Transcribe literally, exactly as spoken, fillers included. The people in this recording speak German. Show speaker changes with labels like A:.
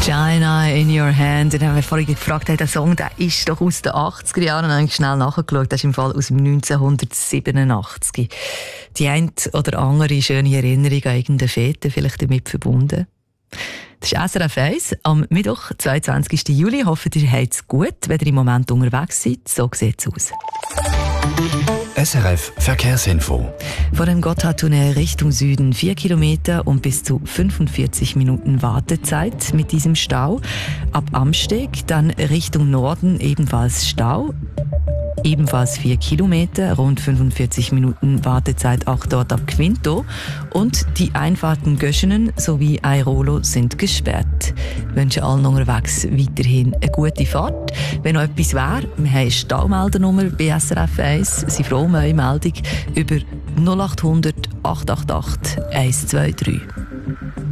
A: China in your hand. Und wenn wir vorhin gefragt haben, der Song, der ist doch aus den achtziger Jahren, habe ich schnell nachgeschaut. Das ist im Fall aus dem neunzehnhundertsiebenundachtzig. Die eine oder andere schöne Erinnerung an irgendeine Fete vielleicht damit verbunden. Das ist S R F eins am Mittwoch, zweiundzwanzigsten Juli. Ich hoffe, ihr habt es gut, wenn ihr im Moment unterwegs seid. So sieht es aus.
B: S R F Verkehrsinfo.
A: Von dem Gotthardtunnel Richtung Süden vier Kilometer und bis zu fünfundvierzig Minuten Wartezeit mit diesem Stau. Ab Amsteg dann Richtung Norden ebenfalls Stau. Ebenfalls vier Kilometer, rund fünfundvierzig Minuten Wartezeit auch dort ab Quinto. Und die Einfahrten Göschenen sowie Airolo sind gesperrt. Ich wünsche allen unterwegs weiterhin eine gute Fahrt. Wenn noch etwas wäre, wir haben eine Staumeldernummer bei S R F eins. Sie freuen mich eine Meldung über null acht hundert, acht acht acht, eins zwei drei.